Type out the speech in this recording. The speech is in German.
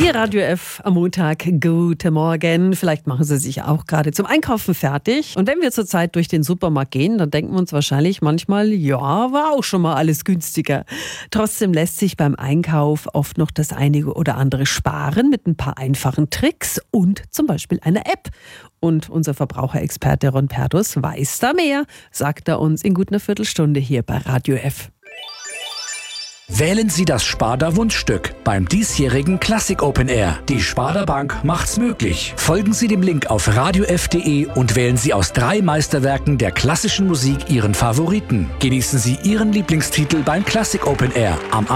Hier Radio F am Montag. Guten Morgen. Vielleicht machen Sie sich auch gerade zum Einkaufen fertig. Und wenn wir zurzeit durch den Supermarkt gehen, dann denken wir uns wahrscheinlich manchmal, ja, war auch schon mal alles günstiger. Trotzdem lässt sich beim Einkauf oft noch das einige oder andere sparen mit ein paar einfachen Tricks und zum Beispiel einer App. Und unser Verbraucherexperte Ron Perdus weiß da mehr, sagt er uns in gut einer Viertelstunde hier bei Radio F. Wählen Sie das Sparda Wunschstück beim diesjährigen Classic Open Air. Die Sparda Bank macht's möglich. Folgen Sie dem Link auf radiof.de und wählen Sie aus 3 Meisterwerken der klassischen Musik Ihren Favoriten. Genießen Sie Ihren Lieblingstitel beim Classic Open Air am